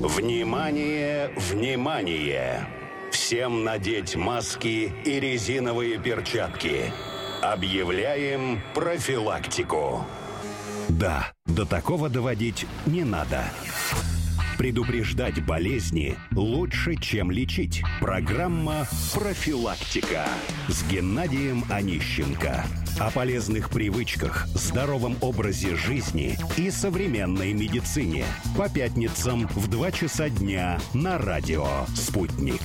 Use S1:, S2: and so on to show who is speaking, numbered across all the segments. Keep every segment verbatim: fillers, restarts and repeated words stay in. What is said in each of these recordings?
S1: Внимание, внимание! Всем надеть маски и резиновые перчатки. Объявляем профилактику. Да, до такого доводить не надо. Предупреждать болезни лучше, чем лечить. Программа «Профилактика» с Геннадием Онищенко. О полезных привычках, здоровом образе жизни и современной медицине. По пятницам в два часа дня на радио «Спутник».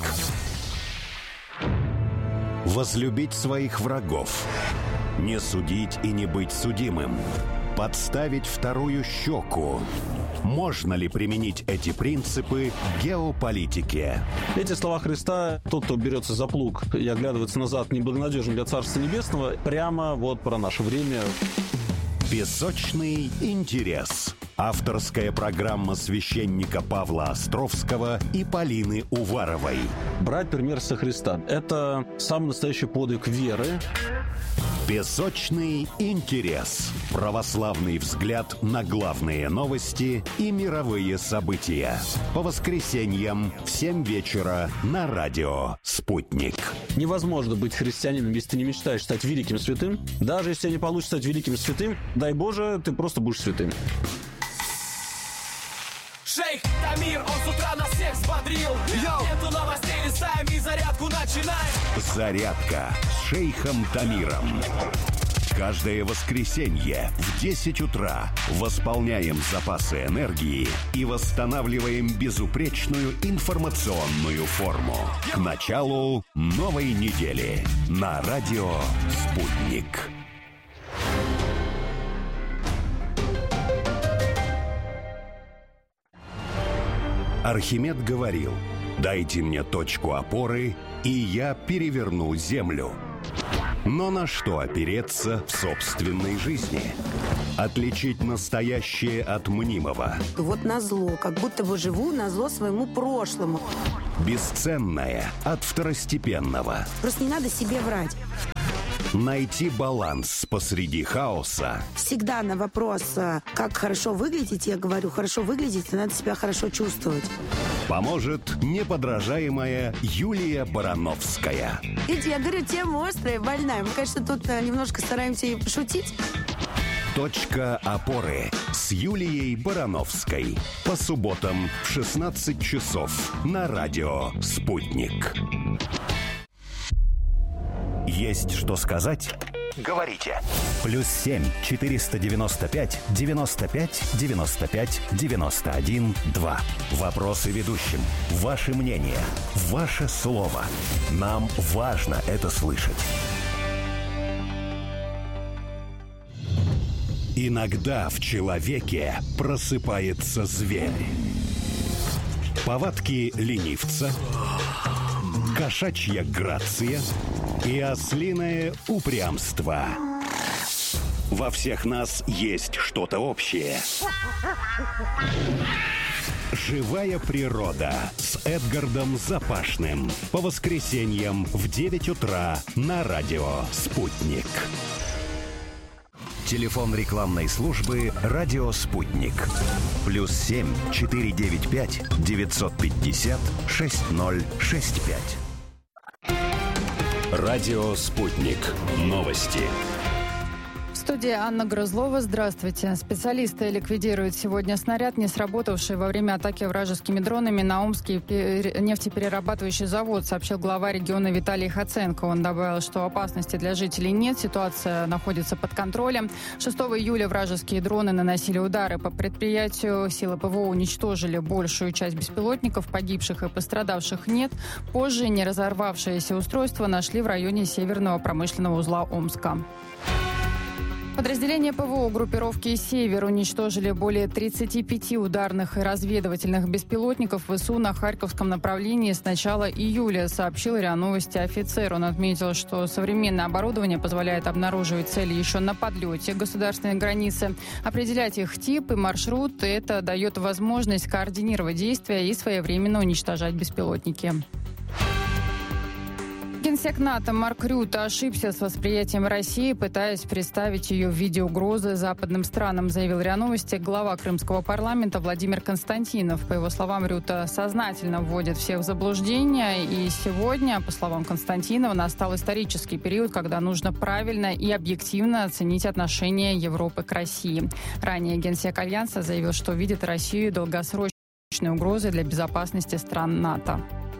S1: Возлюбить своих врагов. Не судить и не быть судимым. Подставить вторую щеку. Можно ли применить эти принципы в геополитике?
S2: Эти слова Христа: тот, кто берется за плуг и оглядывается назад, неблагонадежен для Царства Небесного, прямо вот про наше время.
S1: Песочный интерес. Авторская программа священника Павла Островского и Полины Уваровой.
S2: Брать пример со Христа – это самый настоящий подвиг веры.
S1: Песочный интерес. Православный взгляд на главные новости и мировые события. По воскресеньям в семь вечера на радио «Спутник».
S2: Невозможно быть христианином, если ты не мечтаешь стать великим святым. Даже если не получится стать великим святым, дай Боже, ты просто будешь святым.
S3: Шейх Тамир, он с утра нас всех взбодрил. Нету новостей, листаем и зарядку начинаем.
S1: Зарядка с шейхом Тамиром. Каждое воскресенье в десять утра восполняем запасы энергии и восстанавливаем безупречную информационную форму. К началу новой недели на радио «Спутник». Архимед говорил: «Дайте мне точку опоры, и я переверну землю». Но на что опереться в собственной жизни? Отличить настоящее от мнимого.
S4: Вот назло, как будто бы живу назло своему прошлому.
S1: Бесценное от второстепенного.
S4: Просто не надо себе врать.
S1: Найти баланс посреди хаоса.
S4: Всегда на вопрос, как хорошо выглядеть, я говорю: хорошо выглядеть, надо себя хорошо чувствовать.
S1: Поможет неподражаемая Юлия Барановская.
S4: Видите, я говорю, тема острая, больная. Мы, конечно, тут немножко стараемся и пошутить.
S1: Точка опоры с Юлией Барановской. По субботам в шестнадцать часов на радио «Спутник». Есть что сказать? Говорите. Плюс семь четыреста девяносто пять девяносто пять девяносто пять девяносто один два. Вопросы ведущим. Ваше мнение. Ваше слово. Нам важно это слышать. Иногда в человеке просыпается зверь. Повадки ленивца, кошачья грация и ослиное упрямство. Во всех нас есть что-то общее. «Живая природа» с Эдгардом Запашным. По воскресеньям в девять утра на радио «Спутник». Телефон рекламной службы «Радио Спутник». Плюс семь четыре девять пять девятьсот пятьдесят шесть ноль шесть пять. Радио «Спутник». Новости.
S5: В студии Анна Грызлова. Здравствуйте. Специалисты ликвидируют сегодня снаряд, не сработавший во время атаки вражескими дронами на Омский нефтеперерабатывающий завод, сообщил глава региона Виталий Хоценко. Он добавил, что опасности для жителей нет, ситуация находится под контролем. шестого июля вражеские дроны наносили удары по предприятию. Силы ПВО уничтожили большую часть беспилотников, погибших и пострадавших нет. Позже не разорвавшееся устройство нашли в районе Северного промышленного узла Омска. Подразделения ПВО группировки «Север» уничтожили более тридцати пяти ударных и разведывательных беспилотников ВСУ на Харьковском направлении с начала июля, сообщил РИА Новости офицер. Он отметил, что современное оборудование позволяет обнаруживать цели еще на подлете государственной границы, определять их тип и маршрут. И это дает возможность координировать действия и своевременно уничтожать беспилотники. Генсек НАТО Марк Рютте ошибся с восприятием России, пытаясь представить ее в виде угрозы западным странам, заявил РИА Новости глава крымского парламента Владимир Константинов. По его словам, Рютте сознательно вводит всех в заблуждение. И сегодня, по словам Константинова, настал исторический период, когда нужно правильно и объективно оценить отношение Европы к России. Ранее Генсек Альянса заявил, что видит Россию долгосрочной угрозой для безопасности стран НАТО.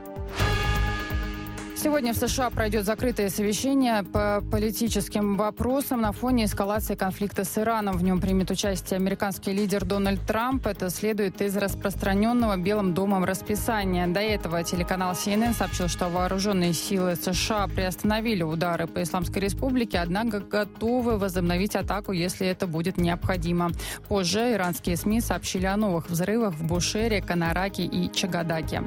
S5: Сегодня в США пройдет закрытое совещание по политическим вопросам на фоне эскалации конфликта с Ираном. В нем примет участие американский лидер Дональд Трамп. Это следует из распространенного Белым домом расписания. До этого телеканал си эн эн сообщил, что вооруженные силы США приостановили удары по Исламской Республике, однако готовы возобновить атаку, если это будет необходимо. Позже иранские СМИ сообщили о новых взрывах в Бушере, Канараке и Чагадаке.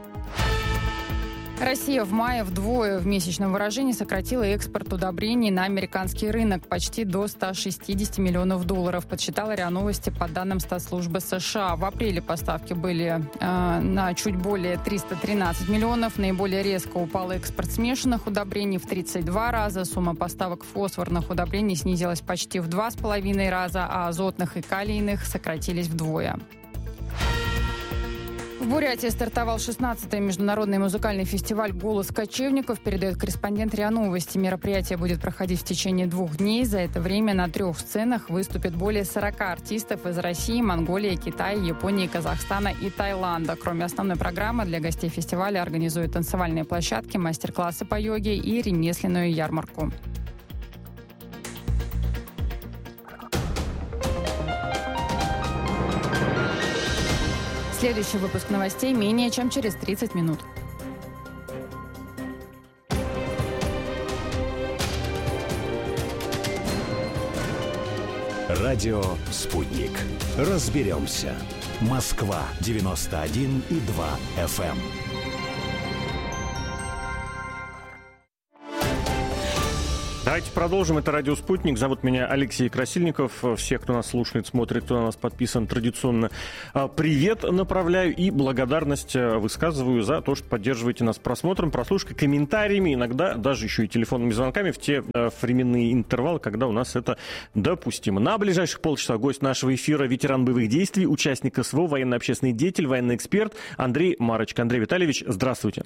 S5: Россия в мае вдвое в месячном выражении сократила экспорт удобрений на американский рынок почти до ста шестидесяти миллионов долларов, подсчитала РИА Новости по данным Статслужбы США. В апреле поставки были э, на чуть более триста тринадцать миллионов. Наиболее резко упал экспорт смешанных удобрений в тридцать два раза. Сумма поставок фосфорных удобрений снизилась почти в два с половиной раза, а азотных и калийных сократились вдвое. В Бурятии стартовал шестнадцатый международный музыкальный фестиваль «Голос кочевников», передает корреспондент РИА Новости. Мероприятие будет проходить в течение двух дней. За это время на трех сценах выступит более сорока артистов из России, Монголии, Китая, Японии, Казахстана и Таиланда. Кроме основной программы, для гостей фестиваля организуют танцевальные площадки, мастер-классы по йоге и ремесленную ярмарку. Следующий выпуск новостей менее чем через тридцать минут.
S1: Радио «Спутник». Разберемся. Москва девяносто один и два эф эм.
S6: Давайте продолжим. Это «Радио Спутник». Зовут меня Алексей Красильников. Всех, кто нас слушает, смотрит, кто на нас подписан, традиционно привет направляю и благодарность высказываю за то, что поддерживаете нас просмотром, прослушкой, комментариями, иногда даже еще и телефонными звонками в те временные интервалы, когда у нас это допустимо. На ближайших полчаса гость нашего эфира — ветеран боевых действий, участник СВО, военно-общественный деятель, военный эксперт Андрей Марочка. Андрей Витальевич, здравствуйте.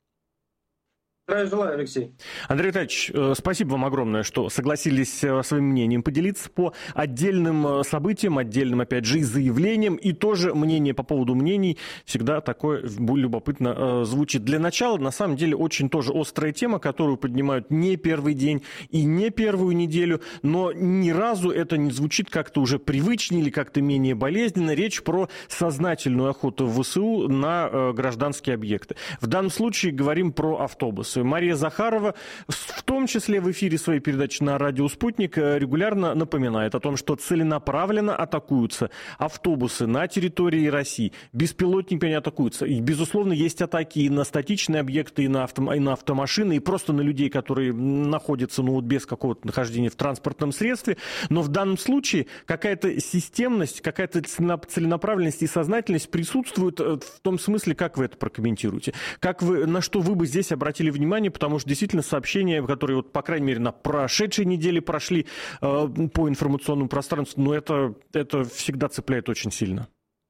S7: Здравия желаю, Алексей.
S6: Андрей Витальевич, спасибо вам огромное, что согласились своим мнением поделиться по отдельным событиям, отдельным, опять же, и заявлениям, и тоже мнение по поводу мнений всегда такое любопытно звучит. Для начала, на самом деле, очень тоже острая тема, которую поднимают не первый день и не первую неделю, но ни разу это не звучит как-то уже привычнее или как-то менее болезненно. Речь про сознательную охоту в ВСУ на гражданские объекты. В данном случае говорим про автобусы. Мария Захарова, в том числе в эфире своей передачи на радио «Спутник», регулярно напоминает о том, что целенаправленно атакуются автобусы на территории России, беспилотниками не атакуются. И, безусловно, есть атаки и на статичные объекты, и на, авто, и на автомашины, и просто на людей, которые находятся ну, вот без какого-то нахождения в транспортном средстве. Но в данном случае какая-то системность, какая-то целенаправленность и сознательность присутствует в том смысле, как вы это прокомментируете. Как вы, на что вы бы здесь обратили внимание? Внимание, потому что действительно сообщения, которые, вот, по крайней мере, на прошедшей неделе прошли э, по информационному пространству, но это, это всегда цепляет очень сильно.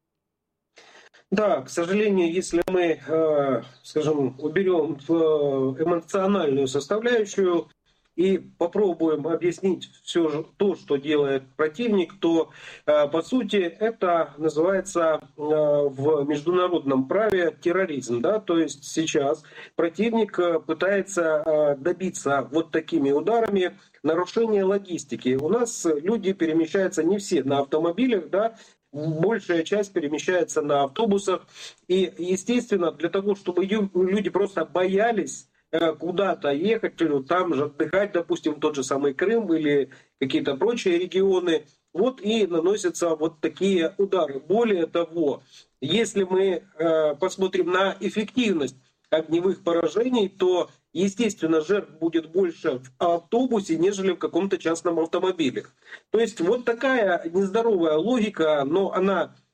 S7: Да, к сожалению, если мы, э, скажем, уберем эмоциональную составляющую и попробуем объяснить все то, что делает противник, то, э, по сути, это называется э, в международном праве терроризм. Да? То есть сейчас противник пытается э, добиться вот такими ударами нарушения логистики. У нас люди перемещаются не все на автомобилях, да, большая часть перемещается на автобусах. И, естественно, для того, чтобы люди просто боялись куда-то ехать, там же отдыхать, допустим, тот же самый Крым или какие-то прочие регионы, вот и наносятся вот такие удары. Более того, если мы э, посмотрим на эффективность огневых поражений, то, естественно, жертв будет больше в автобусе, нежели в каком-то частном автомобиле. То есть вот такая нездоровая логика, но она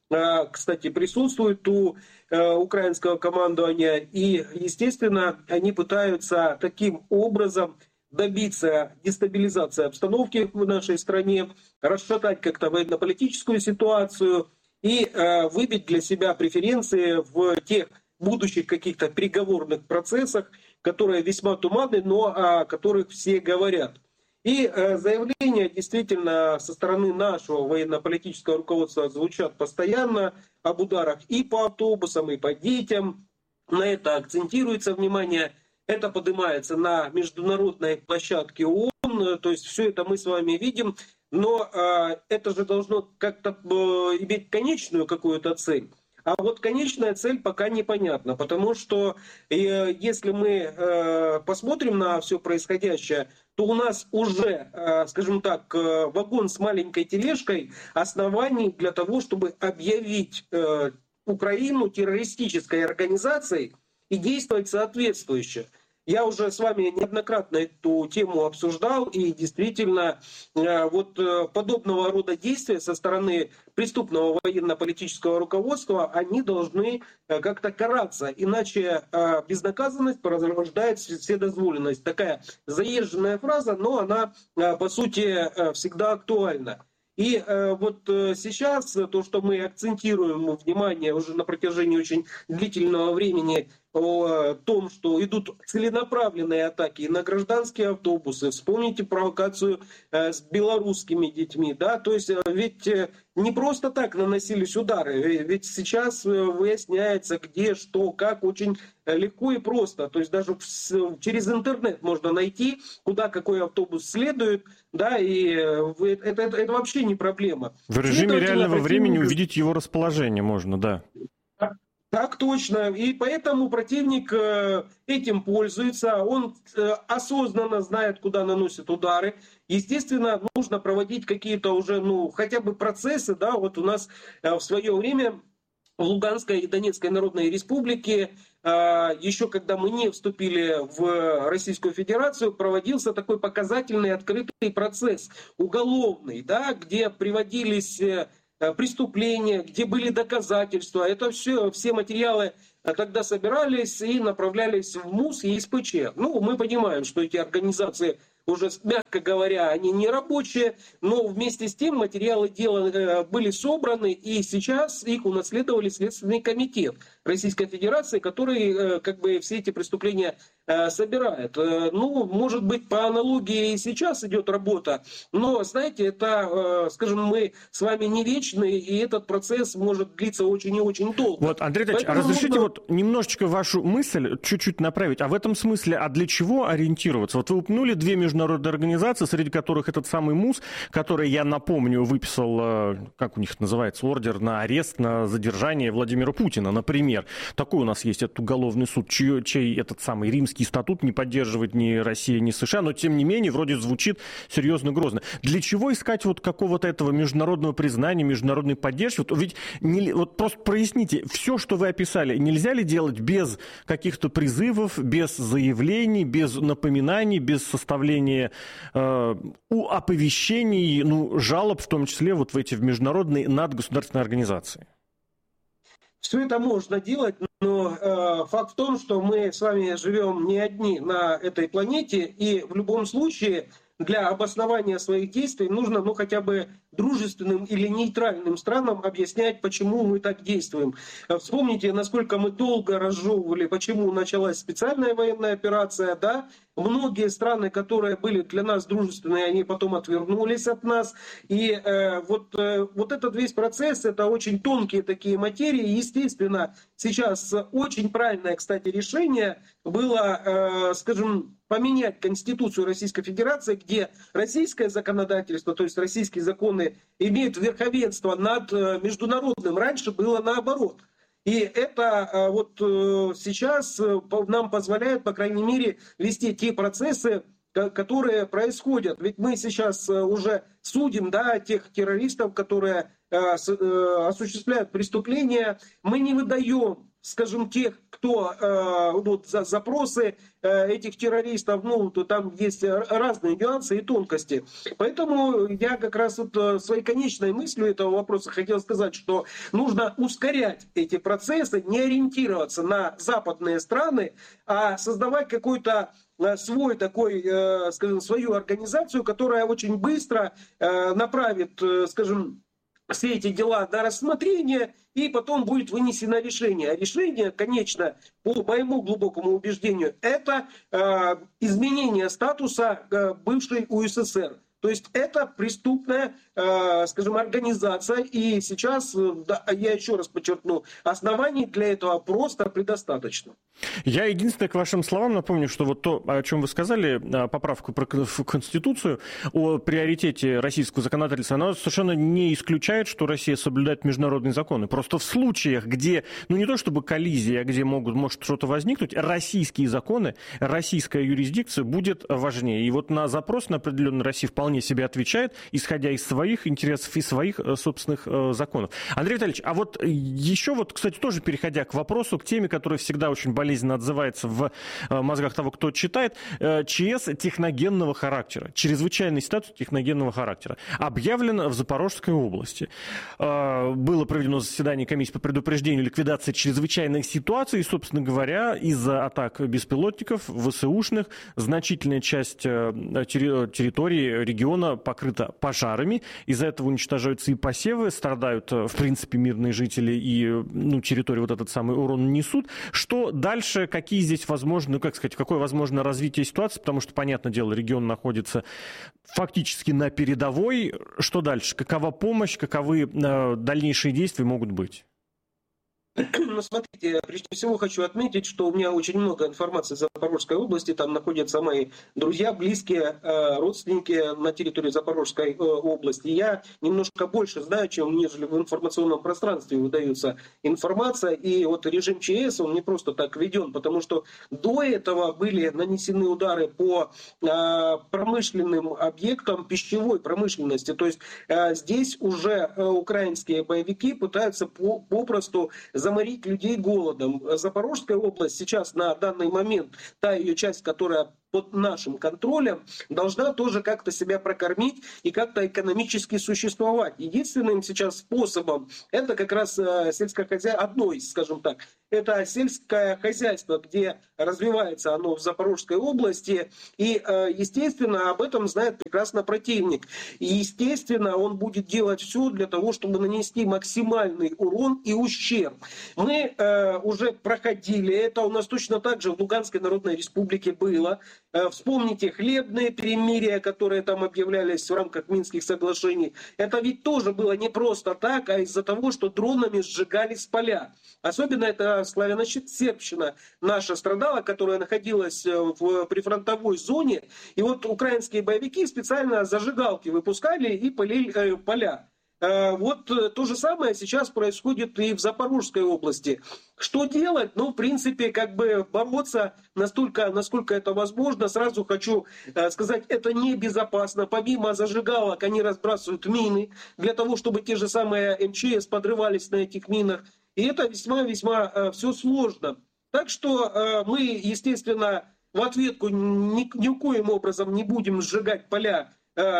S7: кстати, присутствует у украинского командования. И, естественно, они пытаются таким образом добиться дестабилизации обстановки в нашей стране, расшатать как-то военно-политическую ситуацию и э, выбить для себя преференции в тех будущих каких-то переговорных процессах, которые весьма туманны, но о которых все говорят. И э, заявления действительно со стороны нашего военно-политического руководства звучат постоянно об ударах и по автобусам, и по детям. На это акцентируется внимание. Это поднимается на международной площадке ООН, то есть все это мы с вами видим, но э, это же должно как-то э, иметь конечную какую-то цель. А вот конечная цель пока непонятна, потому что э, если мы э, посмотрим на все происходящее, то у нас уже, э, скажем так, э, вагон с маленькой тележкой оснований для того, чтобы объявить э, Украину террористической организацией и действовать соответствующе. Я уже с вами неоднократно эту тему обсуждал, и действительно вот подобного рода действия со стороны преступного военно-политического руководства, они должны как-то караться, иначе безнаказанность порождает вседозволенность. Такая заезженная фраза, но она по сути всегда актуальна. И э, вот э, сейчас то, что мы акцентируем внимание уже на протяжении очень длительного времени о том, что идут целенаправленные атаки на гражданские автобусы. Вспомните провокацию э, с белорусскими детьми. Да? То есть э, ведь э, не просто так наносились удары. Ведь сейчас э, выясняется, где, что, как, очень легко и просто. То есть даже в, через интернет можно найти, куда какой автобус следует. Да, и э, это, это, это вообще не проблема.
S6: В режиме реального времени увидеть его расположение можно, да.
S7: Так точно. И поэтому противник этим пользуется. Он осознанно знает, куда наносит удары. Естественно, нужно проводить какие-то уже, ну, хотя бы процессы. Да, вот у нас в свое время в Луганской и Донецкой Народной Республике, еще когда мы не вступили в Российскую Федерацию, проводился такой показательный открытый процесс уголовный, да, где приводились преступления, где были доказательства. Это все, все материалы тогда собирались и направлялись в МУС и СПЧ. Ну, мы понимаем, что эти организации уже, мягко говоря, они не рабочие, но вместе с тем материалы дела были собраны, и сейчас их унаследовали Следственный комитет Российской Федерации, который как бы все эти преступления собирает. Ну, может быть, по аналогии и сейчас идет работа, но, знаете, это, скажем, мы с вами не вечны, и этот процесс может длиться очень и очень долго.
S6: Вот, Андрей Ильич, а разрешите нужно... вот немножечко вашу мысль чуть-чуть направить, а в этом смысле, а для чего ориентироваться? Вот вы упомянули две международные организации, среди которых этот самый МУС, который, я напомню, выписал, как у них называется, ордер на арест, на задержание Владимира Путина, например. Такой у нас есть этот уголовный суд, чей, чей этот самый римский статут не поддерживает ни Россия, ни США, но тем не менее вроде звучит серьезно грозно. Для чего искать вот какого-то этого международного признания, международной поддержки? Вот, ведь не, вот просто проясните, все, что вы описали, нельзя ли делать без каких-то призывов, без заявлений, без напоминаний, без составления э, оповещений, ну, жалоб, в том числе вот в эти в международные надгосударственные организации?
S7: Все это можно делать, но э, факт в том, что мы с вами живем не одни на этой планете, и в любом случае для обоснования своих действий нужно, ну, хотя бы дружественным или нейтральным странам объяснять, почему мы так действуем. Вспомните, насколько мы долго разжевывали, почему началась специальная военная операция, да? Многие страны, которые были для нас дружественные, они потом отвернулись от нас. И э, вот, э, вот этот весь процесс, это очень тонкие такие материи. Естественно, сейчас очень правильное, кстати, решение было, э, скажем, поменять Конституцию Российской Федерации, где российское законодательство, то есть российские законы, имеют верховенство над международным. Раньше было наоборот. И это вот сейчас нам позволяет, по крайней мере, вести те процессы, которые происходят. Ведь мы сейчас уже судим, да, тех террористов, которые осуществляют преступления. Мы не выдаем скажем, тех, кто э, вот, за, запросы э, этих террористов, ну, то там есть разные нюансы и тонкости. Поэтому я как раз вот э, своей конечной мыслью этого вопроса хотел сказать, что нужно ускорять эти процессы, не ориентироваться на западные страны, а создавать какой-то э, свой такой, э, скажем, свою организацию, которая очень быстро э, направит, э, скажем, все эти дела на рассмотрение, и потом будет вынесено решение. А решение, конечно, по моему глубокому убеждению, это э, изменение статуса э, бывшей УССР. То есть это преступная, э, скажем, организация, и сейчас, да, я еще раз подчеркну, оснований для этого просто предостаточно.
S6: Я единственное к вашим словам напомню, что вот то, о чем вы сказали, поправку в Конституцию о приоритете российского законодательства, она совершенно не исключает, что Россия соблюдает международные законы. Просто в случаях, где, ну не то чтобы коллизия, а где могут, может что-то возникнуть, российские законы, российская юрисдикция будет важнее. И вот на запрос на определенную Россию вполне себе отвечает, исходя из своих интересов и своих собственных э, законов. Андрей Витальевич, а вот еще вот, кстати, тоже переходя к вопросу, к теме, которая всегда очень болезненно отзывается в э, мозгах того, кто читает, э, ЧС техногенного характера, чрезвычайный статус техногенного характера, объявлен в Запорожской области. Э, было проведено заседание комиссии по предупреждению и ликвидации чрезвычайных ситуаций, и, собственно говоря, из-за атак беспилотников, ВСУшных, значительная часть э, территории региона региона покрыта пожарами, из-за этого уничтожаются и посевы, страдают, в принципе, мирные жители, и ну, территории вот этот самый урон несут. Что дальше, какие здесь возможны, ну, как сказать, какое возможно развитие ситуации, потому что, понятное дело, регион находится фактически на передовой. Что дальше? Какова помощь, каковы э, дальнейшие действия могут быть?
S7: Ну, смотрите, прежде всего хочу отметить, что у меня очень много информации из Запорожской области, там находятся мои друзья, близкие, родственники на территории Запорожской области. Я немножко больше знаю, чем нежели в информационном пространстве выдается информация, и вот режим ЧС, он не просто так введен, потому что до этого были нанесены удары по промышленным объектам пищевой промышленности, то есть здесь уже украинские боевики пытаются попросту заморить людей голодом. Запорожская область сейчас на данный момент, та ее часть, которая под нашим контролем, должна тоже как-то себя прокормить и как-то экономически существовать. Единственным сейчас способом это как раз сельскохозяйство, одно из, скажем так, это сельское хозяйство, где развивается оно в Запорожской области. И, естественно, об этом знает прекрасно противник. И, естественно, он будет делать все для того, чтобы нанести максимальный урон и ущерб. Мы э, уже проходили это, у нас точно так же в Луганской Народной Республике было. Вспомните хлебные перемирия, которые там объявлялись в рамках Минских соглашений. Это ведь тоже было не просто так, а из-за того, что дронами сжигались поля. Особенно это Славяно-Сербщина наша страдала, которая находилась в прифронтовой зоне. И вот украинские боевики специально зажигалки выпускали и полили поля. Вот то же самое сейчас происходит и в Запорожской области. Что делать? Ну, в принципе, как бы бороться настолько, насколько это возможно. Сразу хочу сказать, это небезопасно. Помимо зажигалок они разбрасывают мины для того, чтобы те же самые МЧС подрывались на этих минах. И это весьма-весьма все сложно. Так что мы, естественно, в ответку ни, ни коим образом не будем сжигать поля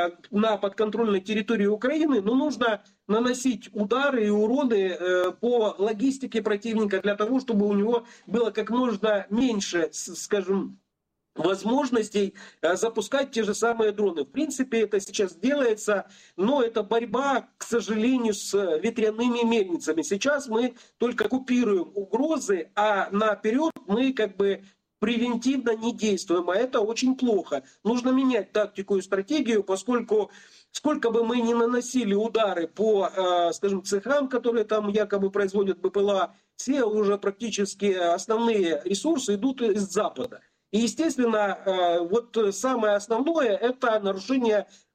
S7: на подконтрольной территории Украины, но нужно наносить удары и уроны по логистике противника для того, чтобы у него было как можно меньше, скажем, возможностей запускать те же самые дроны. В принципе, это сейчас делается, но это борьба, к сожалению, с ветряными мельницами. Сейчас мы только купируем угрозы, а наперед мы как бы превентивно не действуем, а это очень плохо. Нужно менять тактику и стратегию, поскольку сколько бы мы ни наносили удары по, скажем, цехам, которые там якобы производят БПЛА, все уже практически основные ресурсы идут из Запада. И, естественно, вот самое основное – это нарушение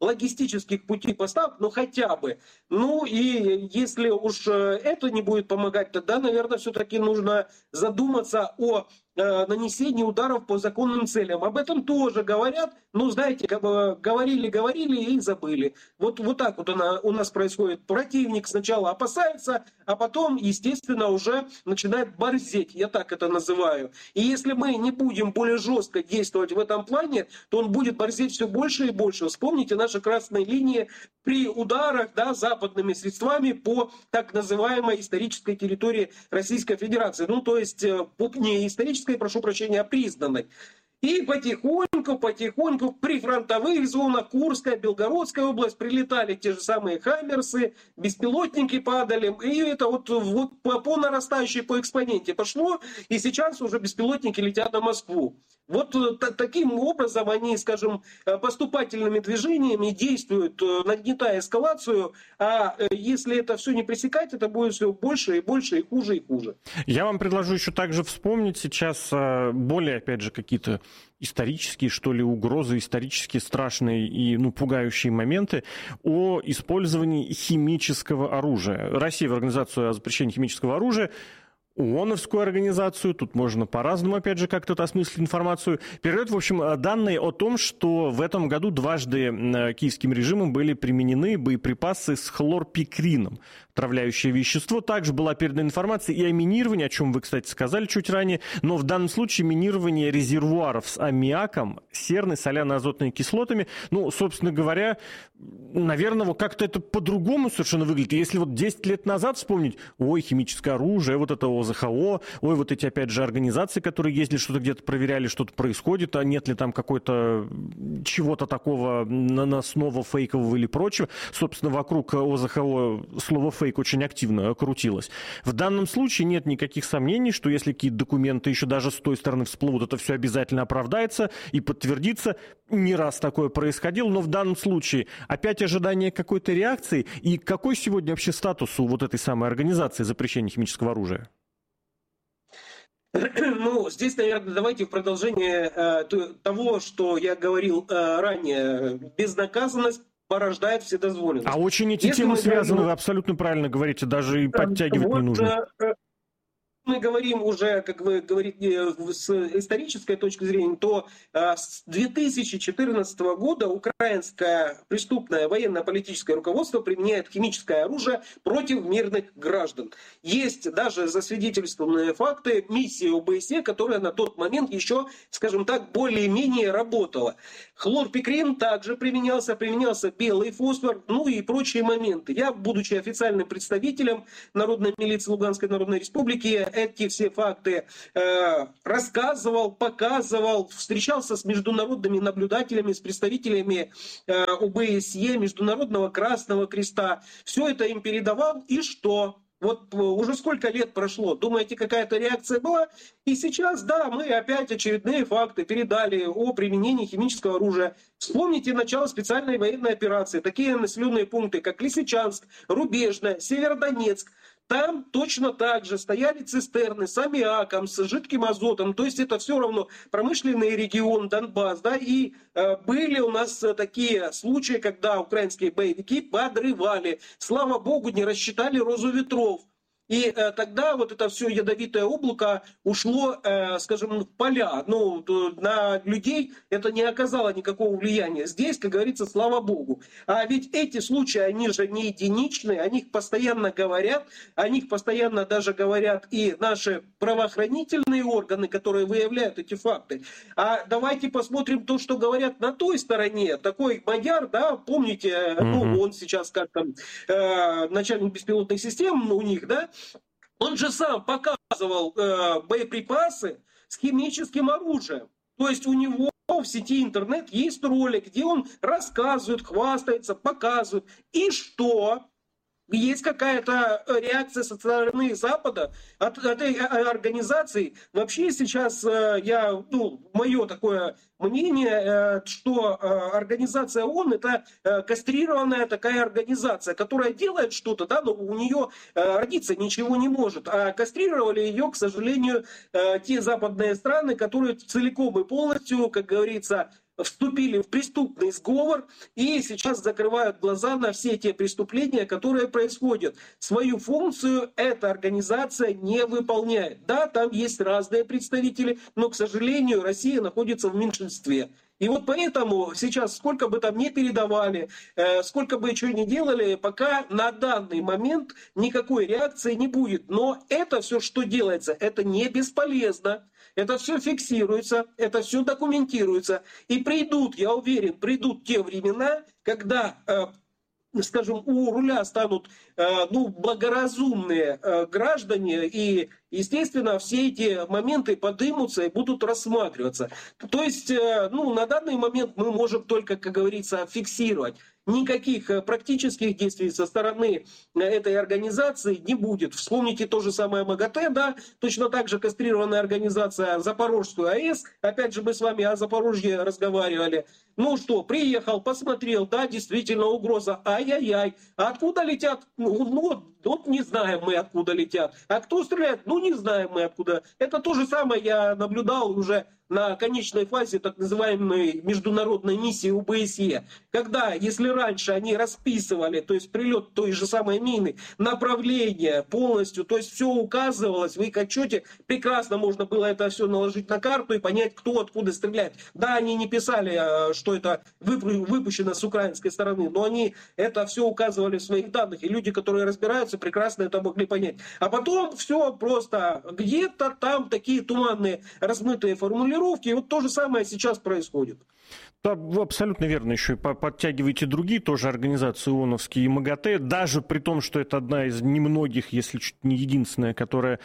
S7: логистических путей поставок, ну хотя бы. Ну и если уж это не будет помогать, тогда, наверное, все-таки нужно задуматься о нанесении ударов по законным целям. Об этом тоже говорят, но, знаете, как бы говорили-говорили и забыли. Вот, вот так вот она, у нас происходит. Противник сначала опасается, а потом, естественно, уже начинает борзеть. Я так это называю. И если мы не будем более жестко действовать в этом плане, то он будет борзеть все больше и больше. Вспомните наши красные линии при ударах, да, западными средствами по так называемой исторической территории Российской Федерации. Ну, то есть не исторической, прошу прощения, а признанной. И потихоньку, потихоньку в прифронтовых зонах, Курская, Белгородская область, прилетали те же самые «Хаммерсы», беспилотники падали. И это вот, вот по, по нарастающей, по экспоненте пошло. И сейчас уже беспилотники летят на Москву. Вот т- таким образом они, скажем, поступательными движениями действуют, нагнетая эскалацию. А если это все не пресекать, это будет все больше и больше, и хуже, и хуже.
S6: Я вам предложу еще также вспомнить сейчас более, опять же, какие-то исторические, что ли, угрозы, исторически страшные и, ну, пугающие моменты о использовании химического оружия. Россия в Организацию о запрещении химического оружия, ООНовскую организацию, тут можно по-разному, опять же, как-то осмыслить информацию, передает, в общем, данные о том, что в этом году дважды киевским режимом были применены боеприпасы с хлорпикрином, отравляющее вещество. Также была передана информация и о минировании, о чем вы, кстати, сказали чуть ранее, но в данном случае минирование резервуаров с аммиаком, серной, соляно-азотными кислотами. Ну, собственно говоря, наверное, вот как-то это по-другому совершенно выглядит. Если вот десять лет назад вспомнить, ой, химическое оружие, вот это ОЗХО, ой, вот эти, опять же, организации, которые ездили, что-то где-то проверяли, что-то происходит, а нет ли там какой-то чего-то такого наносного, фейкового или прочего. Собственно, вокруг ОЗХО слово «фейк» очень активно крутилось. В данном случае нет никаких сомнений, что если какие-то документы еще даже с той стороны всплывут, это все обязательно оправдается и подтвердится. Не раз такое происходило, но в данном случае опять ожидание какой-то реакции. И какой сегодня вообще статус у вот этой самой организации запрещения химического оружия?
S7: Ну, здесь, наверное, давайте в продолжение э, того, что я говорил э, ранее. Безнаказанность порождает вседозволенность.
S6: А очень эти
S7: Если
S6: темы связаны,
S7: говорим...
S6: вы абсолютно правильно говорите, даже и подтягивать
S7: вот,
S6: не нужно.
S7: Мы говорим уже, как вы говорите, с исторической точки зрения, то с две тысячи четырнадцатого года украинское преступное военно-политическое руководство применяет химическое оружие против мирных граждан. Есть даже засвидетельствованные факты миссии ОБСЕ, которая на тот момент еще, скажем так, более-менее работала. Хлорпикрин также применялся, применялся белый фосфор, ну и прочие моменты. Я, будучи официальным представителем Народной милиции Луганской Народной Республики, эти все факты э, рассказывал, показывал, встречался с международными наблюдателями, с представителями э, ОБСЕ, Международного Красного Креста. Все это им передавал. И что? Вот уже сколько лет прошло, думаете, какая-то реакция была? И сейчас, да, мы опять очередные факты передали о применении химического оружия. Вспомните начало специальной военной операции. Такие населенные пункты, как Лисичанск, Рубежное, Северодонецк. Там точно так же стояли цистерны с аммиаком, с жидким азотом. То есть это все равно промышленный регион, Донбасс. Да? И э, были у нас такие случаи, когда украинские боевики подрывали. Слава богу, не рассчитали розу ветров. И э, тогда вот это все ядовитое облако ушло, э, скажем, в поля. Ну, на людей это не оказало никакого влияния. Здесь, как говорится, слава богу. А ведь эти случаи, они же не единичные, о них постоянно говорят, о них постоянно даже говорят и наши правоохранительные органы, которые выявляют эти факты. А давайте посмотрим то, что говорят на той стороне. Такой Мадяр, да, помните, mm-hmm. ну, он сейчас как там э, начальник беспилотных систем у них, да, он же сам показывал э, боеприпасы с химическим оружием. То есть у него в сети интернет есть ролик, где он рассказывает, хвастается, показывает. И что? Есть какая-то реакция со стороны Запада от, от этой организации. Вообще сейчас я, ну, мое такое мнение, что организация ООН это кастрированная такая организация, которая делает что-то, да, но у нее родиться ничего не может. А кастрировали ее, к сожалению, те западные страны, которые целиком и полностью, как говорится, вступили в преступный сговор и сейчас закрывают глаза на все те преступления, которые происходят. Свою функцию эта организация не выполняет. Да, там есть разные представители, но, к сожалению, Россия находится в меньшинстве. И вот поэтому сейчас, сколько бы там ни передавали, э, сколько бы что ни делали, пока на данный момент никакой реакции не будет. Но это все, что делается, это не бесполезно. Это все фиксируется, это все документируется. И придут, я уверен, придут те времена, когда, э, скажем, у руля станут э, ну, благоразумные э, граждане, и, естественно, все эти моменты подымутся и будут рассматриваться. То есть, э, ну, на данный момент мы можем только, как говорится, фиксировать. Никаких практических действий со стороны этой организации не будет. Вспомните то же самое МАГАТЭ, да, точно так же кастрированная организация Запорожскую АЭС. Опять же, мы с вами о Запорожье разговаривали. Ну что, приехал, посмотрел, да, действительно угроза. Ай-яй-яй. А откуда летят? Ну, ну, вот не знаем мы, откуда летят. А кто стреляет? Ну, не знаем мы, откуда. Это то же самое я наблюдал уже на конечной фазе так называемой международной миссии о бэ эс е. Когда, если раньше они расписывали, то есть прилет той же самой мины, направление полностью, то есть все указывалось в их отчете, прекрасно можно было это все наложить на карту и понять, кто откуда стреляет. Да, они не писали, что это выпущено с украинской стороны, но они это все указывали в своих данных, и люди, которые разбираются, прекрасно это могли понять. А потом все просто где-то там такие туманные, размытые формулировки. И вот то же самое сейчас происходит.
S6: Да, вы абсолютно верно еще подтягиваете другие тоже организации ООНовские и МАГАТЭ, даже при том, что это одна из немногих, если чуть не единственная, которая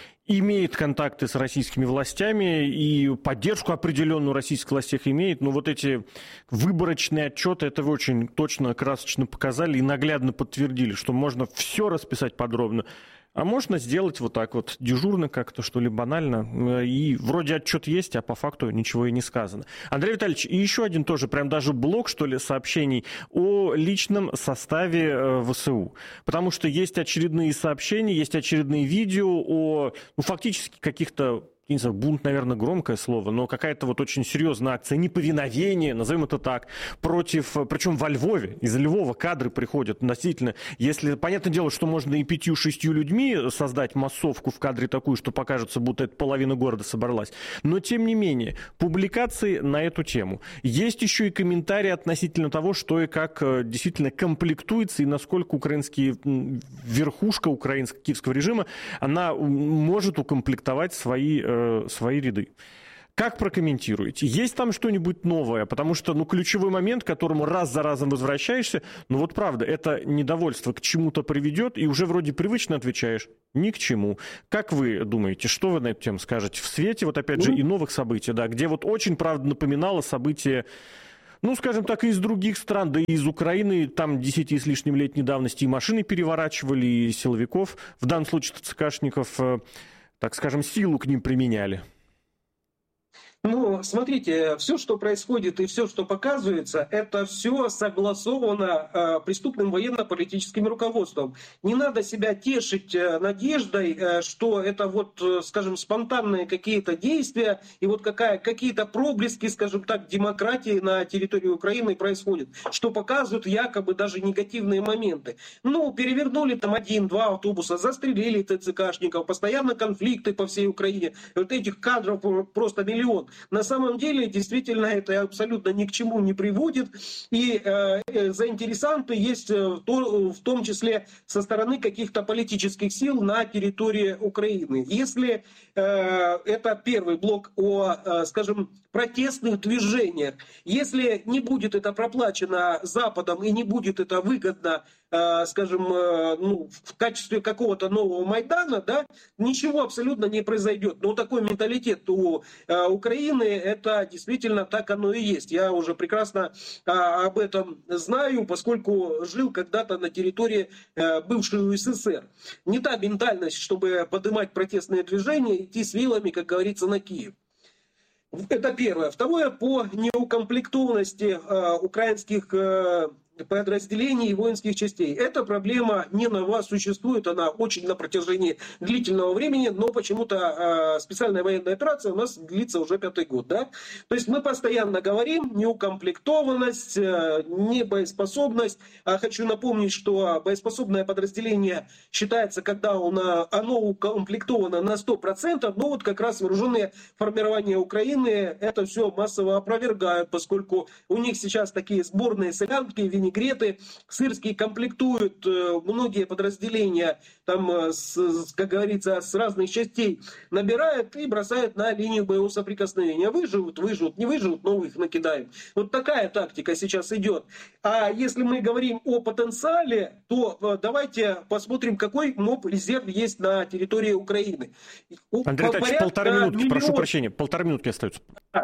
S6: имеет контакты с российскими властями и поддержку определенную российских властях имеет, но вот эти выборочные отчеты, это вы очень точно, красочно показали и наглядно подтвердили, что можно все расписать подробно. А можно сделать вот так вот, дежурно как-то, что ли, банально. И вроде отчет есть, а по факту ничего и не сказано. Андрей Витальевич, и еще один тоже, прям даже блок, что ли, сообщений о личном составе ВСУ. Потому что есть очередные сообщения, есть очередные видео о, ну, фактически каких-то, не знаю, бунт, наверное, громкое слово, но какая-то вот очень серьезная акция неповиновения, назовем это так, против, причем во Львове, из Львова кадры приходят, относительно, если, понятное дело, что можно и пятью-шестью людьми создать массовку в кадре такую, что покажется, будто это половина города собралась, но, тем не менее, публикации на эту тему. Есть еще и комментарии относительно того, что и как действительно комплектуется, и насколько украинские, верхушка украинского киевского режима, она может укомплектовать свои свои ряды. Как прокомментируете? Есть там что-нибудь новое? Потому что, ну, ключевой момент, к которому раз за разом возвращаешься, ну вот правда, это недовольство к чему-то приведет, и уже вроде привычно отвечаешь, ни к чему. Как вы думаете, что вы на эту тему скажете? В свете, вот опять же, и новых событий, да, где вот очень, правда, напоминало события, ну, скажем так, и из других стран, да и из Украины, там десяти с лишним лет давности и машины переворачивали, и силовиков, в данном случае ТЦКшников, так скажем, силу к ним применяли.
S7: Ну, смотрите, все, что происходит и все, что показывается, это все согласовано э, преступным военно-политическим руководством. Не надо себя тешить э, надеждой, э, что это вот, э, скажем, спонтанные какие-то действия и вот какая, какие-то проблески, скажем так, демократии на территории Украины происходят, что показывают якобы даже негативные моменты. Ну, перевернули там один-два автобуса, застрелили ТЦКшников, постоянно конфликты по всей Украине. Вот этих кадров просто миллион. На самом деле, действительно, это абсолютно ни к чему не приводит. И э, заинтересанты есть в, то, в том числе со стороны каких-то политических сил на территории Украины. Если э, это первый блок о, э, скажем, протестных движениях, если не будет это проплачено Западом и не будет это выгодно, э, скажем, э, ну, в качестве какого-то нового Майдана, да, ничего абсолютно не произойдет. Но такой менталитет у э, Украины, это действительно так оно и есть. Я уже прекрасно а, об этом знаю, поскольку жил когда-то на территории а, бывшей У Эс Эс Эр. Не та ментальность, чтобы поднимать протестные движения, идти с вилами, как говорится, на Киев. Это первое. Второе, по неукомплектованности э, украинских э, подразделений и воинских частей. Эта проблема не нова, существует она очень на протяжении длительного времени, но почему-то э, специальная военная операция у нас длится уже пятый год. Да? То есть мы постоянно говорим неукомплектованность, э, небоеспособность. А хочу напомнить, что боеспособное подразделение считается, когда оно, оно укомплектовано на сто процентов, но вот как раз вооруженные формирования Украины это все массово опровергают, поскольку у них сейчас такие сборные солянки, винегреты, сырские комплектуют многие подразделения, там, с, как говорится, с разных частей набирают и бросают на линию боевого соприкосновения. Выживут, выживут, не выживут, новых накидаем. Вот такая тактика сейчас идет. А если мы говорим о потенциале, то давайте посмотрим, какой моб-резерв есть на территории Украины.
S6: Андрей Витальевич, полторы минутки, миллион... прошу прощения, полторы минутки остается.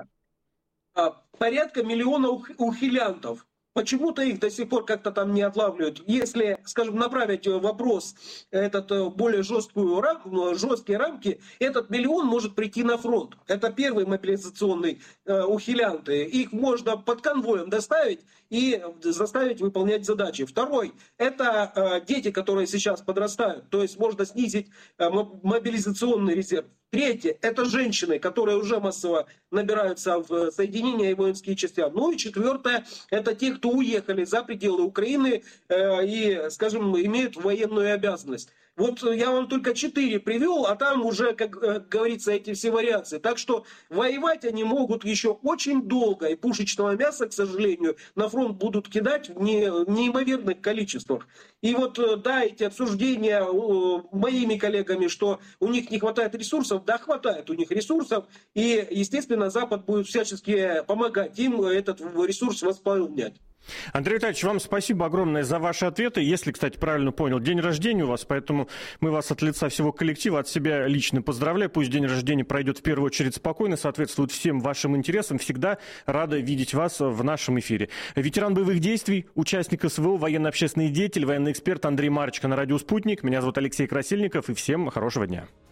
S7: Порядка миллиона ухилянтов. Почему-то их до сих пор как-то там не отлавливают. Если, скажем, направить вопрос этот более жесткую рам, жесткие рамки, этот миллион может прийти на фронт. Это первый мобилизационный э, ухилянты. Их можно под конвоем доставить и заставить выполнять задачи. Второй, это э, дети, которые сейчас подрастают. То есть можно снизить э, мобилизационный резерв. Третье, это женщины, которые уже массово набираются в соединения и воинские части. Ну и четвертое, это те, кто уехали за пределы Украины э, и, скажем, имеют военную обязанность. Вот я вам только четыре привел, а там уже, как говорится, эти все вариации. Так что воевать они могут еще очень долго. И пушечного мяса, к сожалению, на фронт будут кидать в неимоверных количествах. И вот, да, эти обсуждения моими коллегами, что у них не хватает ресурсов, да, хватает у них ресурсов. И, естественно, Запад будет всячески помогать им этот ресурс восполнять.
S6: Андрей Витальевич, вам спасибо огромное за ваши ответы. Если, кстати, правильно понял, день рождения у вас, поэтому мы вас от лица всего коллектива, от себя лично поздравляю. Пусть день рождения пройдет в первую очередь спокойно, соответствует всем вашим интересам. Всегда рада видеть вас в нашем эфире. Ветеран боевых действий, участник СВО, военно-общественный деятель, военный эксперт Андрей Марченко на радио «Спутник». Меня зовут Алексей Красильников, и всем хорошего дня.